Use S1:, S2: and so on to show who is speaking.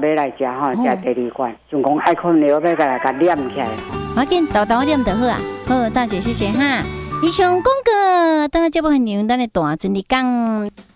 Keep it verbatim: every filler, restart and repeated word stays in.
S1: 买来食吼，食第二罐，想讲爱困了要甲来甲念起来。
S2: 我紧豆豆念就好啊。好，大姐谢谢哈。以上广告，等下节目内容咱的大阵的讲。